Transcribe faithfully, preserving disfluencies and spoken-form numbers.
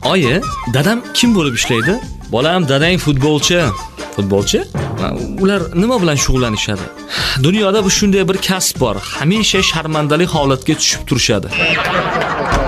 Oyi, dadam kim bo'lib ishlaydi? Bolam, dadang futbolchi. Futbolchi? Ular nima bilan shug'ullanishadi? Dunyoda bu shunday bir kasb bor. Hamisha sharmandalik holatiga tushib turishadi.